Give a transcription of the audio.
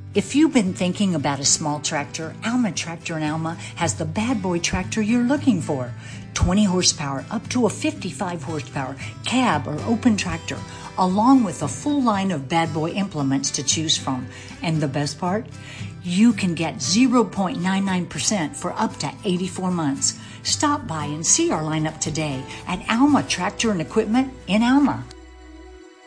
If you've been thinking about a small tractor, Alma Tractor in Alma has the bad boy tractor you're looking for. 20 horsepower up to a 55 horsepower cab or open tractor, along with a full line of bad boy implements to choose from. And the best part? You can get 0.99% for up to 84 months. Stop by and see our lineup today at Alma Tractor and Equipment in Alma.